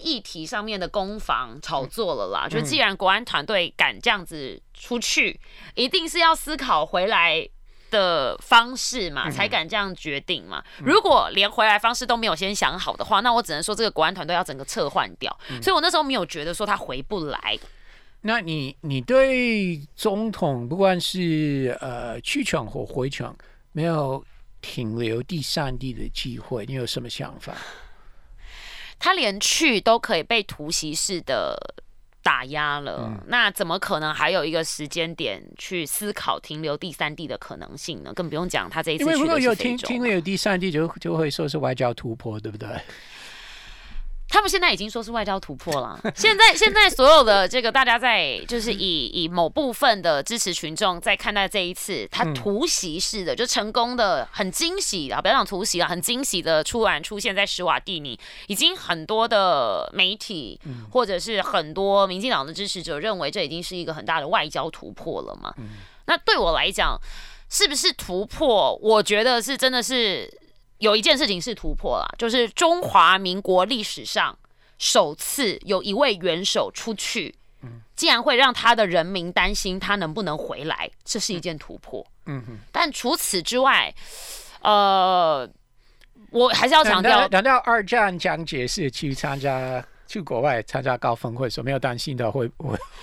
议题上面的攻防炒作了啦。就是既然国安团队敢这样子出去，一定是要思考回来的方式嘛，才敢这样决定嘛。如果连回来方式都没有先想好的话，那我只能说这个国安团队要整个撤换掉。所以我那时候没有觉得说他回不来。 那你对总统不管是去程或回程，没有停留第三地的机会，你有什么想法？ 他连去都可以被突袭式的打压了，那怎么可能还有一个时间点去思考停留第三地的可能性呢？更不用讲他这一次去的是非洲。因为如果有停留第三地就会说是外交突破，对不对？ 他们现在已经说是外交突破了。现在所有的这个大家在就是以某部分的支持群众在看待这一次他突袭式的就成功的很惊喜啊，不要讲突袭了，很惊喜的突然出现在史瓦蒂尼，已经很多的媒体或者是很多民进党的支持者认为这已经是一个很大的外交突破了嘛。那对我来讲，是不是突破？我觉得是真的是。有一件事情是突破啦，就是中华民国历史上首次有一位元首出去，竟然会让他的人民担心他能不能回来，这是一件突破。但除此之外，我还是要强调， 难道二战蒋介石去国外参加高峰会，说没有担心的会？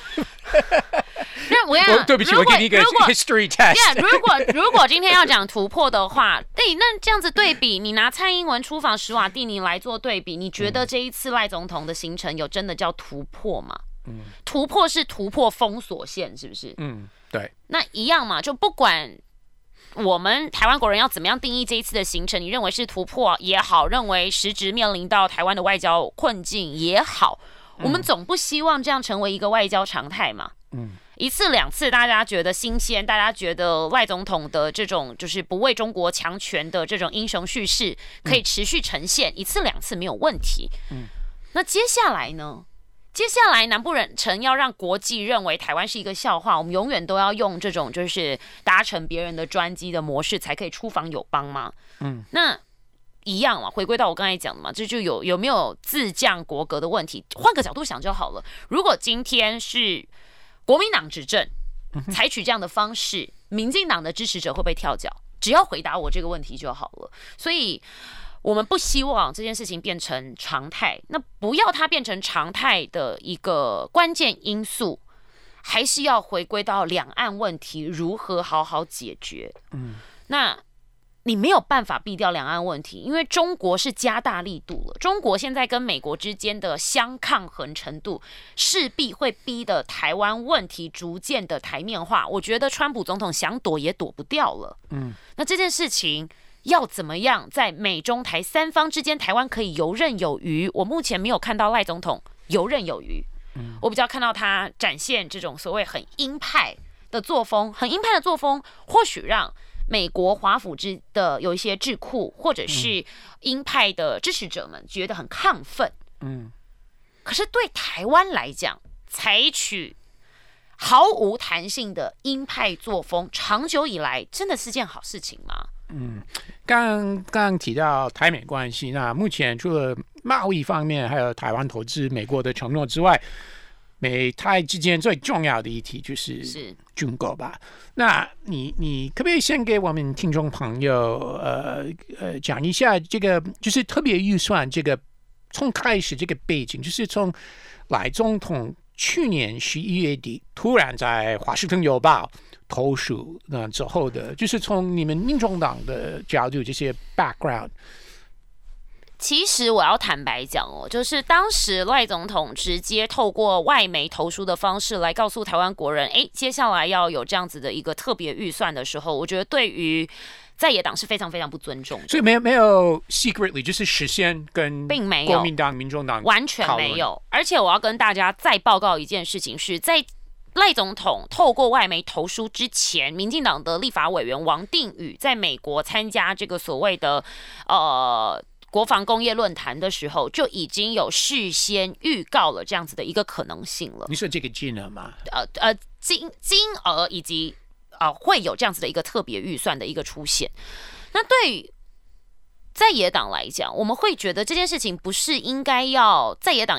那我要对不起，我给你一个 history test。 如果今天要讲突破的话，那这样子对比，你拿蔡英文出访史瓦蒂尼来做对比，你觉得这一次赖总统的行程有真的叫突破吗？突破是突破封锁线，是不是？ 对。 那一样嘛，就不管我们台湾国人要怎么样定义这一次的行程，你认为是突破也好，认为实质面临到台湾的外交困境也好，我们总不希望这样成为一个外交常态嘛。一次两次大家觉得新鲜，大家觉得赖总统的这种就是不为中国强权的这种英雄叙事可以持续呈现，一次两次没有问题。那接下来呢？接下来难不成要让国际认为台湾是一个笑话？我们永远都要用这种就是搭乘别人的专机的模式才可以出访友邦吗？那一样嘛，回归到我刚才讲的嘛，这就有没有自降国格的问题？换个角度想就好了。如果今天是国民党执政，采取这样的方式，民进党的支持者会不会跳脚？只要回答我这个问题就好了。所以我们不希望这件事情变成常态，那不要它变成常态的一个关键因素，还是要回归到两岸问题如何好好解决。那你没有办法避掉两岸问题，因为中国是加大力度了。中国现在跟美国之间的相抗衡程度，势必会逼得台湾问题逐渐的台面化。我觉得川普总统想躲也躲不掉了。那这件事情要怎么样在美中台三方之间，台湾可以游刃有余？我目前没有看到赖总统游刃有余。我比较看到他展现这种所谓很鹰派的作风，或许让美国华府的有一些智库或者是鹰派的支持者们觉得很亢奋。可是对台湾来讲，采取毫无弹性的鹰派作风，长久以来真的是件好事情吗？ 刚刚提到台美关系，那目前除了贸易方面还有台湾投资美国的承诺之外，美台之间最重要的议题就是军购吧。那你可不可以先给我们听众朋友讲一下这个就是特别预算这个从开始这个背景，就是从赖总统去年11月底突然在华盛顿邮报投书那之后的，就是从你们民众党的角度这些 background。 其实我要坦白讲就是当时赖总统直接透过外媒投书的方式来告诉台湾国人，接下来要有这样子的一个特别预算的时候，我觉得对于在野党是非常非常不尊重的。 所以没有 secretly 就是实现跟并没有国民党、民众党完全没有。而且我要跟大家再报告一件事情，是在赖总统透过外媒投书之前，民进党的立法委员王定宇在美国参加这个所谓的国防工业论坛的时候，就已经有事先预告了这样子的一个可能性了。 你说这个金额吗？ 金额以及会有这样子的一个特别预算的一个出现。那对于在野党来讲，我们会觉得这件事情不是应该要在野党